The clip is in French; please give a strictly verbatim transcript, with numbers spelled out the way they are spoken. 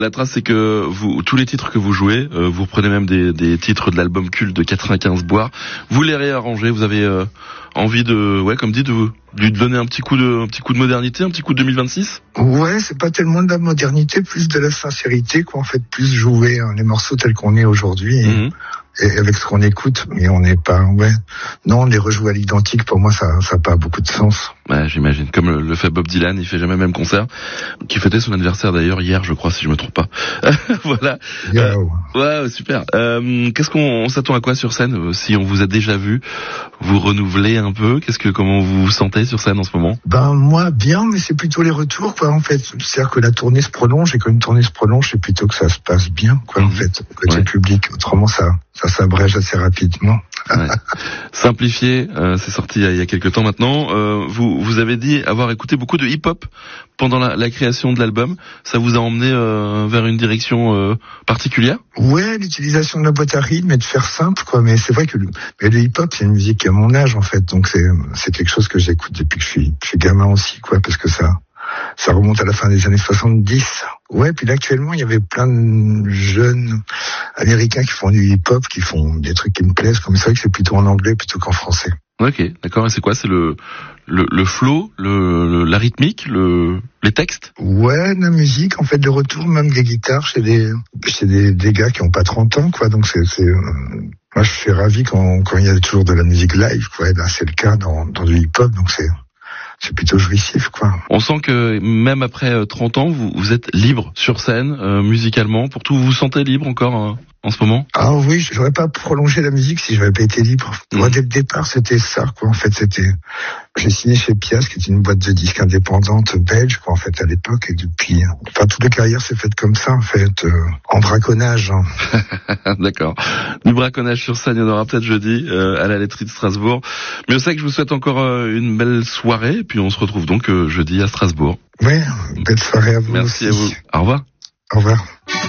La trace, c'est que vous, tous les titres que vous jouez, euh, vous reprenez même des, des titres de l'album culte de quatre-vingt-quinze Boire, vous les réarrangez, vous avez euh, envie de, ouais, comme dit, de, de lui donner un petit coup de, un petit coup de modernité, un petit coup de deux mille vingt-six. Ouais, c'est pas tellement de la modernité, plus de la sincérité, quoi. En fait, plus jouer hein, les morceaux tels qu'on est aujourd'hui. Et... Mm-hmm. Et avec ce qu'on écoute, mais on n'est pas, ouais. Non, les rejouer à l'identique, pour moi, ça, ça n'a pas beaucoup de sens. Ouais, j'imagine. Comme le, le fait Bob Dylan, il fait jamais le même concert, qui fêtait son anniversaire d'ailleurs hier, je crois, si je me trompe pas. Voilà. Yeah. Euh, ouais, super. Euh, qu'est-ce qu'on on s'attend à quoi sur scène? Si on vous a déjà vu, vous renouvelez un peu. Qu'est-ce que, comment vous vous sentez sur scène en ce moment? Ben moi, bien, mais c'est plutôt les retours, quoi. En fait, c'est-à-dire que la tournée se prolonge, et quand une tournée se prolonge, c'est plutôt que ça se passe bien, quoi. Mmh. En fait, côté ouais. public. Autrement, ça. Ça s'abrège assez rapidement. Ouais. Simplifié, euh, c'est sorti il y, a, il y a quelques temps maintenant. Euh, vous, vous avez dit avoir écouté beaucoup de hip-hop pendant la, la création de l'album. Ça vous a emmené euh, vers une direction euh, particulière? Ouais, l'utilisation de la boîte à rythme et de faire simple, quoi. Mais c'est vrai que le, mais le hip-hop, c'est une musique qui a mon âge, en fait. Donc c'est, c'est quelque chose que j'écoute depuis que je suis, je suis gamin aussi, quoi, parce que ça. Ça remonte à la fin des années soixante-dix. Ouais, puis là, actuellement, il y avait plein de jeunes américains qui font du hip-hop, qui font des trucs qui me plaisent. Comme c'est vrai que c'est plutôt en anglais plutôt qu'en français. Ok, d'accord. Et c'est quoi? C'est le, le, le flow, le, le, la rythmique, le, les textes? Ouais, la musique, en fait, le retour même des guitares chez des, chez des, des gars qui ont pas trente ans, quoi. Donc c'est, c'est, euh, moi, je suis ravi quand, quand il y a toujours de la musique live, quoi. Et là, c'est le cas dans, dans du hip-hop, donc c'est, c'est plutôt jouissif, quoi. On sent que même après trente ans, vous, vous êtes libre sur scène, euh, musicalement. Pour tout, vous vous sentez libre encore hein, en ce moment? Ah oui, j'aurais pas prolongé la musique si j'avais pas été libre. Mmh. Moi, dès le départ, c'était ça, quoi. En fait, c'était... J'ai signé chez Pias, qui est une boîte de disques indépendante belge, quoi, en fait, à l'époque. Et depuis... Enfin, toute la carrière s'est faite comme ça, en fait, euh, en braconnage. Hein. D'accord. Du braconnage sur scène, il y en aura peut-être jeudi, euh, à la laiterie de Strasbourg. Mais c'est que je vous souhaite encore euh, une belle soirée. Et puis on se retrouve donc euh, jeudi à Strasbourg. Oui, belle soirée à vous. Merci aussi. à vous. Au revoir. Au revoir.